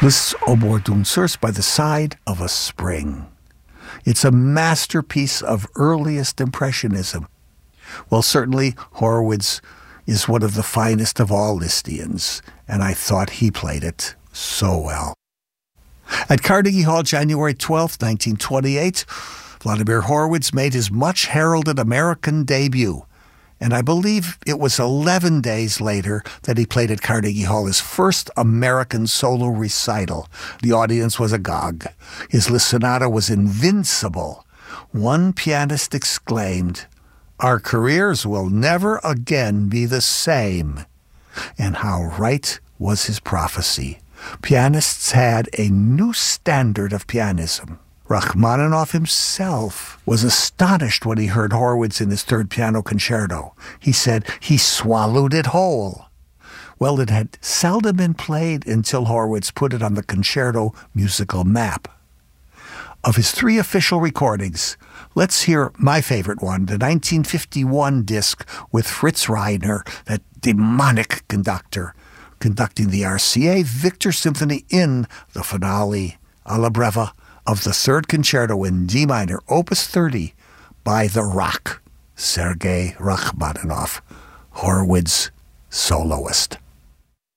Liszt's Oboe Danseurs by the Side of a Spring. It's a masterpiece of earliest Impressionism. Well, certainly Horowitz is one of the finest of all Lisztians, and I thought he played it so well. At Carnegie Hall, January 12, 1928, Vladimir Horowitz made his much-heralded American debut, and I believe it was 11 days later that he played at Carnegie Hall his first American solo recital. The audience was agog. His Liszt sonata was invincible. One pianist exclaimed, "Our careers will never again be the same." And how right was his prophecy. Pianists had a new standard of pianism. Rachmaninoff himself was astonished when he heard Horowitz in his third piano concerto. He said he swallowed it whole. Well, it had seldom been played until Horowitz put it on the concerto musical map. Of his 3 official recordings, let's hear my favorite one, the 1951 disc with Fritz Reiner, that demonic conductor, conducting the RCA Victor Symphony in the finale, alla breve, of the third concerto in D minor, Opus 30, by the Rock, Sergei Rachmaninoff, Horowitz soloist.